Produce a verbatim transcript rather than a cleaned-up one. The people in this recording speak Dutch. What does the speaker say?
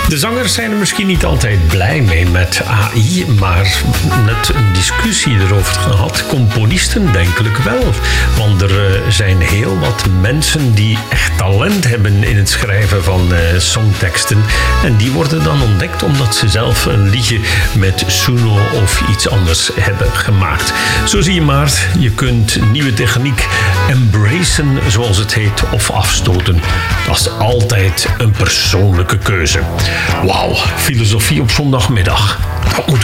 De zangers zijn er misschien niet altijd blij mee met A I, maar net een discussie erover gehad. Componisten denkelijk wel. Want er zijn heel wat mensen die echt talent hebben in het schrijven van uh, songteksten. En die worden dan ontdekt omdat ze zelf een liedje met Suno of iets anders hebben gemaakt. Zo zie je maar, je kunt nieuwe techniek embracen, zoals het heet, of afstoten. Dat is altijd een persoonlijke keuze. Wauw, filosofie op zondagmiddag. Dat moet